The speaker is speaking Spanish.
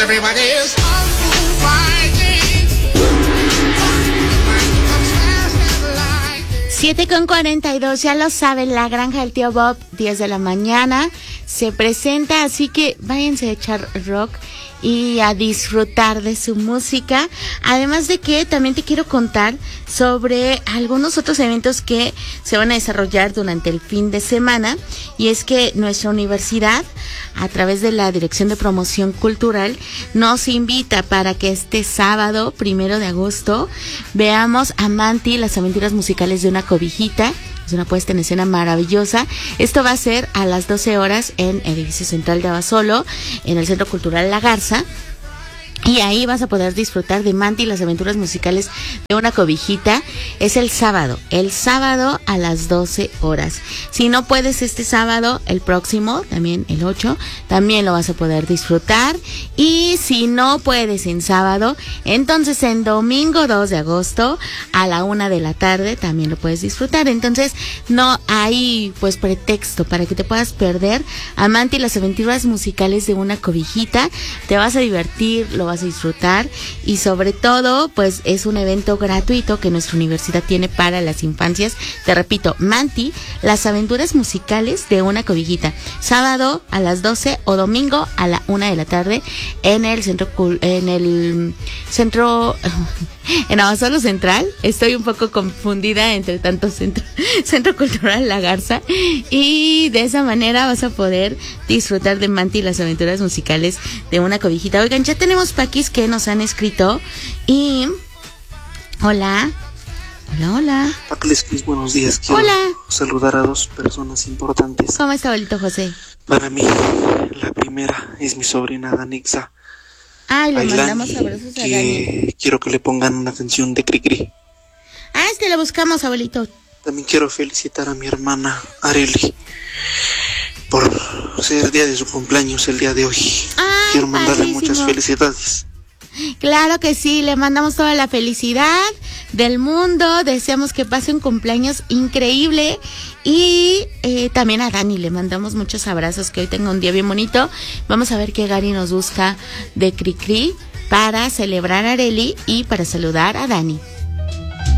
Everybody's fighting. 7:42, ya lo saben, la granja del tío Bob, 10 de la mañana, se presenta, así que váyanse a echar rock y a disfrutar de su música. Además de que también te quiero contar sobre algunos otros eventos que se van a desarrollar durante el fin de semana, y es que nuestra universidad, a través de la Dirección de Promoción Cultural, nos invita para que este sábado, 1 de agosto, veamos a Manti, las aventuras musicales de una cobijita. Es una puesta en escena maravillosa. Esto va a ser a las 12 horas en Edificio Central de Abasolo, en el Centro Cultural La Garza. Y ahí vas a poder disfrutar de Manti y las aventuras musicales de una cobijita. Es el sábado a las 12 horas. Si no puedes este sábado, el próximo, también el 8, también lo vas a poder disfrutar. Y si no puedes en sábado, entonces en domingo 2 de agosto a la 1 de la tarde también lo puedes disfrutar. Entonces no hay pues pretexto para que te puedas perder a Manti y las aventuras musicales de una cobijita. Te vas a divertir, lo vas a disfrutar, y sobre todo pues es un evento gratuito que nuestra universidad tiene para las infancias. Te repito, Manti, las aventuras musicales de una cobijita, sábado a las 12 o domingo a la 1 de la tarde en el centro en Abasolo Central. Estoy un poco confundida entre tanto Centro Cultural La Garza, y de esa manera vas a poder disfrutar de Manti y las aventuras musicales de una cobijita. Oigan, ya tenemos paquis que nos han escrito y... Hola. Paquis, buenos días. Quiero saludar a dos personas importantes. ¿Cómo está, abuelito José? Para mí, la primera es mi sobrina Danixa. Ay, le mandamos abrazos a Dani. Quiero que le pongan una canción de Cricri. La buscamos, abuelito. También quiero felicitar a mi hermana Areli por ser día de su cumpleaños el día de hoy. Quiero mandarle muchas felicidades. Claro que sí, le mandamos toda la felicidad del mundo, deseamos que pase un cumpleaños increíble, y también a Dani le mandamos muchos abrazos, que hoy tenga un día bien bonito. Vamos a ver qué Gary nos busca de Cricri para celebrar a Areli y para saludar a Dani.